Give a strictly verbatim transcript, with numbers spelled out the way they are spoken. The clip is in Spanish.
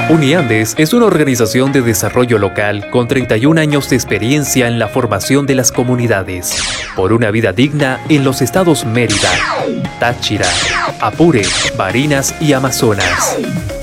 Uniandes es una organización de desarrollo local con treinta y un años de experiencia en la formación de las comunidades por una vida digna en los estados Mérida, Táchira, Apure, Barinas y Amazonas.